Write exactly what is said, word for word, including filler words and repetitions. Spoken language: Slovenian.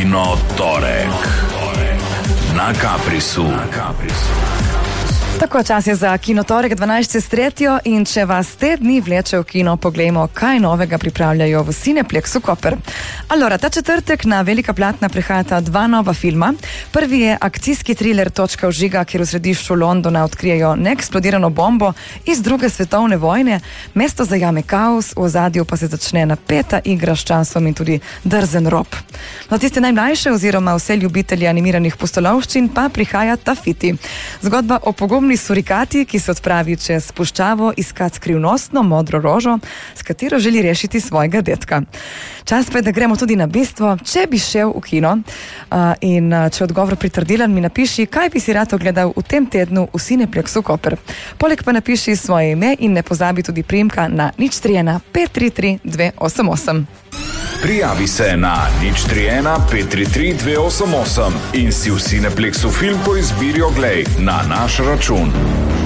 Kinotorek na Kaprisu. Tako, čas je za Kinotorek dvanajst čez tretjo in če vas te dni vleče v kino, poglejmo, kaj novega pripravljajo v Cineplexu Koper. Alora, ta četrtek na velika platna prihajata dva nova filma. Prvi je akcijski thriller Točka vžiga, kjer v središču Londona odkrijejo neeksplodirano bombo iz druge svetovne vojne. Mesto zajame kaos, v ozadju pa se začne napeta igra s časom in tudi drzen rob. No, tiste najmlajše oziroma vse ljubitelji animiranih pustolovščin pa prihaja Tafiti. Zgodba o pogumni surikati, ki se odpravi čez puščavo iskat skrivnostno modro rožo, s katero želi rešiti svojega detka. Čas pa je, da gremo tudi na bistvo. Če bi šel v kino uh, in uh, če odgovor pritrdilen, mi napiši, kaj bi si rad ogledal v tem tednu v Cineplexu Koper. Poleg pa napiši svoje ime in ne pozabi tudi priimka na nič tri ena pet tri tri dve osem osem. Prijavi se na nič tri ena pet tri tri dve osem osem in si v Cineplexu film po izbiri oglej na naš račun.